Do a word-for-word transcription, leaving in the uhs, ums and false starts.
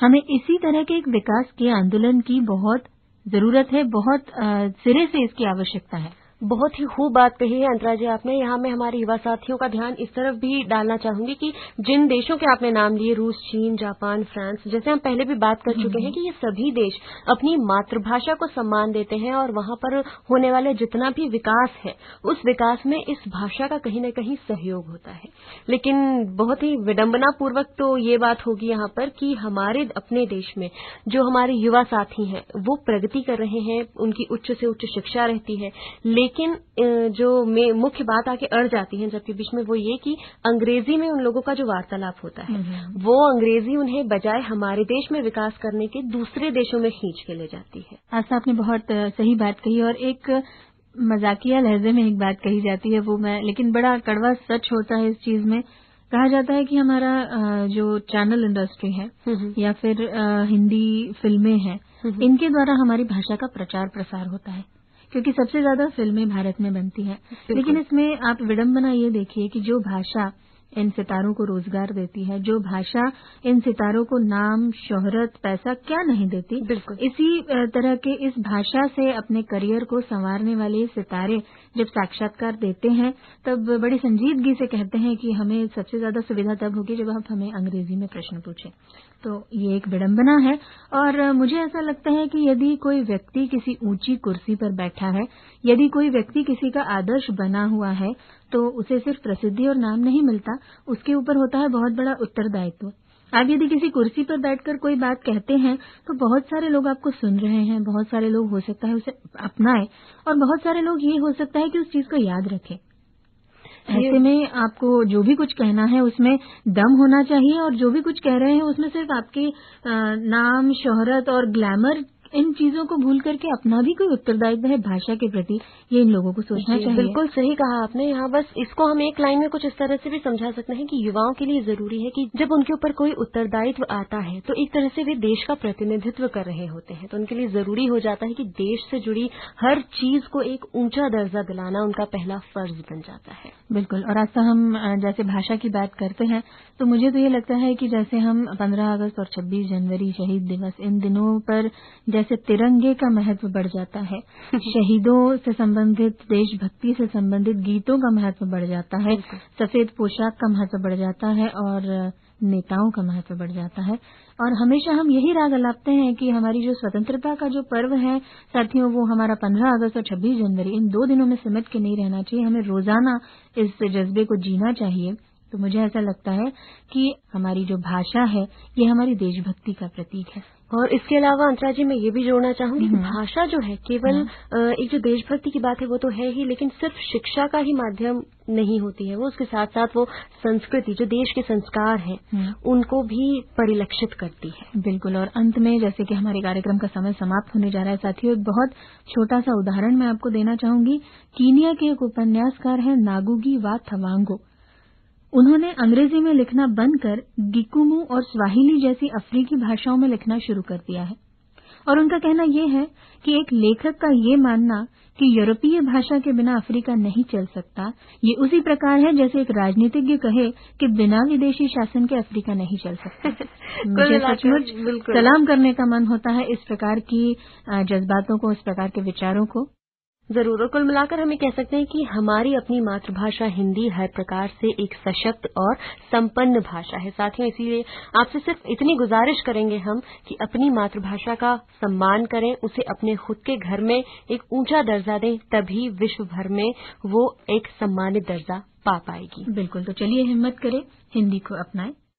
हमें इसी तरह के एक विकास के आंदोलन की बहुत जरूरत है, बहुत आ, सिरे से इसकी आवश्यकता है। बहुत ही खूब बात कही है अंतरा जी आपने। यहाँ मैं हमारे युवा साथियों का ध्यान इस तरफ भी डालना चाहूंगी कि जिन देशों के आपने नाम लिए, रूस, चीन, जापान, फ्रांस, जैसे हम पहले भी बात कर चुके हैं कि ये सभी देश अपनी मातृभाषा को सम्मान देते हैं और वहां पर होने वाले जितना भी विकास है उस विकास में इस भाषा का कहीं न कहीं सहयोग होता है। लेकिन बहुत ही विडंबनापूर्वक तो ये बात होगी यहाँ पर कि हमारे अपने देश में जो हमारे युवा साथी हैं वो प्रगति कर रहे हैं, उनकी उच्च से उच्च शिक्षा रहती है, लेकिन जो मुख्य बात आके अड़ जाती है सबके बीच में वो ये कि अंग्रेजी में उन लोगों का जो वार्तालाप होता है वो अंग्रेजी उन्हें बजाय हमारे देश में विकास करने के दूसरे देशों में खींच के ले जाती है। ऐसा आपने बहुत सही बात कही और एक मजाकिया लहजे में एक बात कही जाती है, वो मैं लेकिन बड़ा कड़वा सच होता है इस चीज में। कहा जाता है कि हमारा जो चैनल इंडस्ट्री है या फिर हिंदी फिल्में हैं, इनके द्वारा हमारी भाषा का प्रचार प्रसार होता है क्योंकि सबसे ज्यादा फिल्में भारत में बनती हैं। लेकिन इसमें आप विडंबना ये देखिए कि जो भाषा इन सितारों को रोजगार देती है, जो भाषा इन सितारों को नाम, शोहरत, पैसा क्या नहीं देती, इसी तरह के इस भाषा से अपने करियर को संवारने वाले सितारे जब साक्षात्कार देते हैं तब बड़ी संजीदगी से कहते हैं कि हमें सबसे ज्यादा सुविधा तब होगी जब आप हमें अंग्रेजी में प्रश्न पूछें। तो ये एक विडंबना है और मुझे ऐसा लगता है कि यदि कोई व्यक्ति किसी ऊंची कुर्सी पर बैठा है, यदि कोई व्यक्ति किसी का आदर्श बना हुआ है तो उसे सिर्फ प्रसिद्धि और नाम नहीं मिलता, उसके ऊपर होता है बहुत बड़ा उत्तरदायित्व। आप यदि किसी कुर्सी पर बैठकर कोई बात कहते हैं तो बहुत सारे लोग आपको सुन रहे हैं, बहुत सारे लोग हो सकता है उसे अपनाएं और बहुत सारे लोग ये हो सकता है कि उस चीज को याद रखें। ऐसे में आपको जो भी कुछ कहना है उसमें दम होना चाहिए और जो भी कुछ कह रहे हैं उसमें सिर्फ आपके नाम, शोहरत और ग्लैमर, इन चीजों को भूल करके अपना भी कोई उत्तरदायित्व है भाषा के प्रति, ये इन लोगों को सोचना चाहिए। बिल्कुल सही कहा आपने। यहाँ बस इसको हम एक लाइन में कुछ इस तरह से भी समझा सकते हैं कि युवाओं के लिए जरूरी है कि जब उनके ऊपर कोई उत्तरदायित्व आता है तो एक तरह से वे देश का प्रतिनिधित्व कर रहे होते हैं, तो उनके लिए जरूरी हो जाता है कि देश से जुड़ी हर चीज को एक ऊंचा दर्जा दिलाना उनका पहला फर्ज बन जाता है। बिल्कुल। और आज हम जैसे भाषा की बात करते हैं तो मुझे तो ये लगता है कि जैसे हम पंद्रह अगस्त और छब्बीस जनवरी शहीद दिवस, इन दिनों पर जैसे तिरंगे का महत्व बढ़ जाता है, शहीदों से संबंधित, देशभक्ति से संबंधित गीतों का महत्व बढ़ जाता है, सफेद पोशाक का महत्व बढ़ जाता है और नेताओं का महत्व बढ़ जाता है। और हमेशा हम यही राग अलापते हैं कि हमारी जो स्वतंत्रता का जो पर्व है साथियों, वो हमारा पंद्रह अगस्त और छब्बीस जनवरी, इन दो दिनों में सिमट के नहीं रहना चाहिए, हमें रोजाना इस जज्बे को जीना चाहिए। तो मुझे ऐसा लगता है कि हमारी जो भाषा है ये हमारी देशभक्ति का प्रतीक है। और इसके अलावा अंतरा जी मैं ये भी जोड़ना चाहूंगी कि भाषा जो है केवल एक जो देशभक्ति की बात है वो तो है ही, लेकिन सिर्फ शिक्षा का ही माध्यम नहीं होती है, वो उसके साथ साथ वो संस्कृति, जो देश के संस्कार हैं उनको भी परिलक्षित करती है। बिल्कुल। और अंत में जैसे कि हमारे कार्यक्रम का समय समाप्त होने जा रहा है साथियों, एक बहुत छोटा सा उदाहरण मैं आपको देना चाहूंगी। कीनिया के एक उपन्यासकार हैं नागुगी वा थवांगो। उन्होंने अंग्रेजी में लिखना बंद कर गिकुमू और स्वाहिली जैसी अफ्रीकी भाषाओं में लिखना शुरू कर दिया है। और उनका कहना यह है कि एक लेखक का ये मानना कि यूरोपीय भाषा के बिना अफ्रीका नहीं चल सकता, ये उसी प्रकार है जैसे एक राजनीतिज्ञ कहे कि बिना विदेशी शासन के अफ्रीका नहीं चल सकता। मुझे सचमुच सलाम करने का मन होता है इस प्रकार की जज्बातों को, इस प्रकार के विचारों को। जरूर। कुल मिलाकर हम ये कह सकते हैं कि हमारी अपनी मातृभाषा हिंदी हर प्रकार से एक सशक्त और संपन्न भाषा है। साथियों, इसीलिए आपसे सिर्फ इतनी गुजारिश करेंगे हम कि अपनी मातृभाषा का सम्मान करें, उसे अपने खुद के घर में एक ऊंचा दर्जा दें, तभी विश्व भर में वो एक सम्मानित दर्जा पा पाएगी। बिल्कुल। तो चलिए हिम्मत करें, हिंदी को अपनाएं।